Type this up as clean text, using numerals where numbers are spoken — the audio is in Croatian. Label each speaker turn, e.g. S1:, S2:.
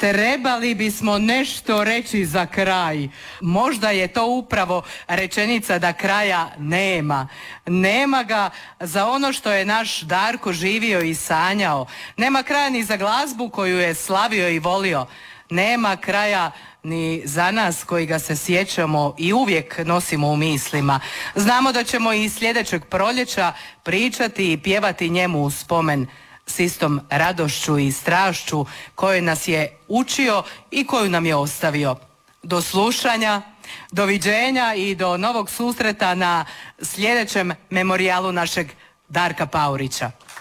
S1: Trebali bismo nešto reći za kraj. Možda je to upravo rečenica da kraja nema. Nema ga za ono što je naš Darko živio i sanjao. Nema kraja ni za glazbu koju je slavio i volio. Nema kraja ni za nas koji ga se sjećamo i uvijek nosimo u mislima. Znamo da ćemo i sljedećeg proljeća pričati i pjevati njemu u spomen s istom radošću i strašću koju nas je učio i koju nam je ostavio. Do slušanja, doviđenja i do novog susreta na sljedećem memorijalu našeg Darka Paurića.